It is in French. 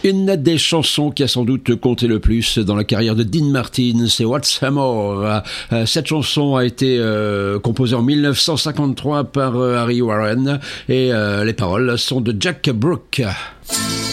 Une des chansons qui a sans doute compté le plus dans la carrière de Dean Martin, c'est What's More. Cette chanson a été composée en 1953 par Harry Warren et les paroles sont de Jack Brooke.